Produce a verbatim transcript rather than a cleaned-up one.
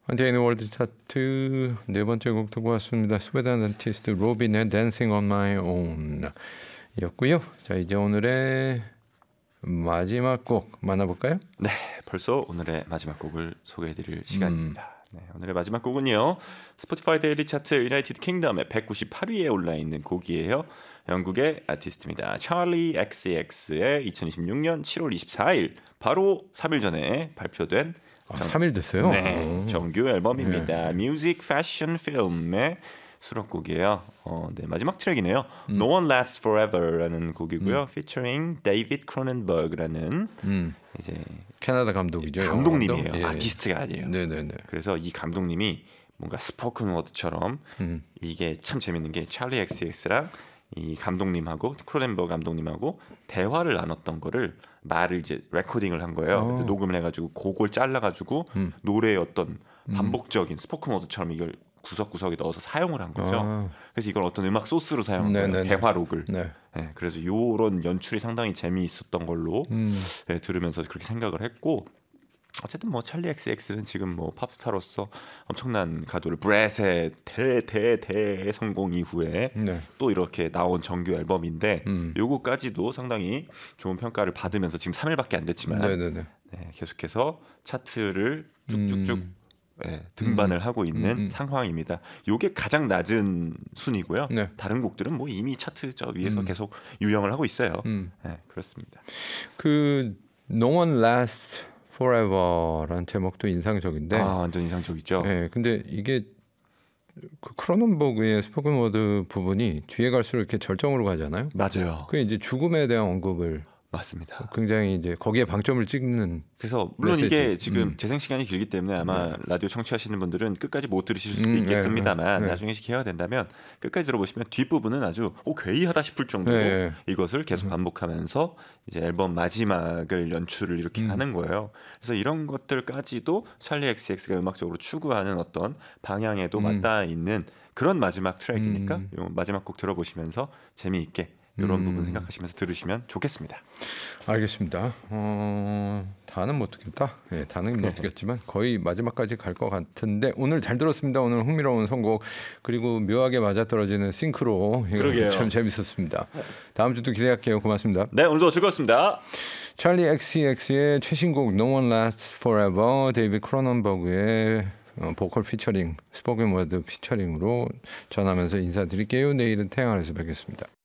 한태인의 월드 차트 네 번째 곡 듣고 왔습니다. 스웨덴 아티스트 로빈의 Dancing on My Own 였고요. 자, 이제 오늘의 마지막 곡 만나볼까요? 네, 벌써 오늘의 마지막 곡을 소개해드릴 시간입니다. 음. 네, 오늘의 마지막 곡은요, 스포티파이 데일리 차트 유나이티드 킹덤의 백구십팔 위에 올라있는 곡이에요. 영국의 아티스트입니다. 찰리 엑스엑스의 이천이십육 년 칠월 이십사일, 바로 삼 일 전에 발표된 아, 정... 삼 일 됐어요? 네, 정규 앨범입니다. 네. 뮤직 패션 필름의 수록곡이에요. 어, 네, 마지막 트랙이네요. 음. No One Lasts Forever라는 곡이고요. 음. featuring 데이비드 크로넨버그라는 음. 이제 캐나다 감독이죠. 감독님이에요. 예. 아티스트가 아니에요. 네네네. 그래서 이 감독님이 뭔가 스포큰 워드처럼 음. 이게 참 재밌는 게 찰리 엑스엑스랑 이 감독님하고 크로넨버그 감독님하고 대화를 나눴던 거를 말을 이제 레코딩을 한 거예요. 녹음을 해가지고 그걸 잘라가지고 음. 노래의 어떤 반복적인 스포큰 워드처럼 이걸 구석구석에 넣어서 사용을 한 거죠. 아. 그래서 이걸 어떤 음악 소스로 사용한 네네네. 거예요. 대화록을. 네. 네, 그래서 이런 연출이 상당히 재미있었던 걸로 음. 네, 들으면서 그렇게 생각을 했고, 어쨌든 뭐 찰리 엑스엑스는 지금 뭐 팝스타로서 엄청난 가도를 브렛의 대대대 성공 이후에 네. 또 이렇게 나온 정규 앨범인데 음. 요거까지도 상당히 좋은 평가를 받으면서 지금 삼 일밖에 안 됐지만 네, 계속해서 차트를 쭉쭉쭉 음. 네, 등반을 음. 하고 있는 음. 상황입니다. 요게 가장 낮은 순위고요. 네. 다른 곡들은 뭐 이미 차트 저 위에서 음. 계속 유영을 하고 있어요. 음. 네, 그렇습니다. 그 No One Lasts Forever라는 제목도 인상적인데, 아, 완전 인상적이죠. 네, 근데 이게 그 크로넨버그의 스포큰 워드 부분이 뒤에 갈수록 이렇게 절정으로 가잖아요. 맞아요. 그 이제 죽음에 대한 언급을 맞습니다. 굉장히 이제 거기에 방점을 찍는. 그래서 물론 메시지. 이게 지금 음. 재생 시간이 길기 때문에 아마 네. 라디오 청취하시는 분들은 끝까지 못 들으실 수도 음, 있겠습니다만 네, 네. 나중에 기회가 된다면 끝까지 들어보시면 뒷부분은 아주 오, 괴이하다 싶을 정도로 네. 이것을 계속 반복하면서 이제 앨범 마지막을 연출을 이렇게 음. 하는 거예요. 그래서 이런 것들까지도 찰리 엑스엑스가 음악적으로 추구하는 어떤 방향에도 음. 맞닿아 있는 그런 마지막 트랙이니까 음. 요 마지막 곡 들어보시면서 재미있게 이런 음. 부분 생각하시면서 들으시면 좋겠습니다. 알겠습니다. 어, 다는 못 듣겠다. 네, 다는 못 듣겠지만 거의 마지막까지 갈 것 같은데 오늘 잘 들었습니다. 오늘 흥미로운 선곡 그리고 묘하게 맞아떨어지는 싱크로 이거 참 재밌었습니다. 다음 주도 기대할게요. 고맙습니다. 네, 오늘도 즐거웠습니다. 찰리 엑스엑스의 최신곡 No One Lasts Forever, 데이비드 크로넨버그의 어, 보컬 피처링, 스포큰 워드 피처링으로 전하면서 인사드릴게요. 내일은 태양아래에서 뵙겠습니다.